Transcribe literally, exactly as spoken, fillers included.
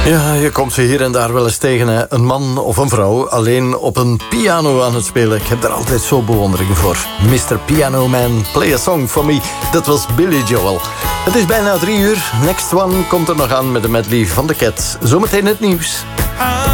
Ja, je komt ze hier en daar wel eens tegen. Hè. Een man of een vrouw alleen op een piano aan het spelen. Ik heb daar altijd zo bewondering voor. mister Piano Man, play a song for me. Dat was Billy Joel. Het is bijna drie uur. Next One komt er nog aan met de medley van de Cats. Zometeen het nieuws.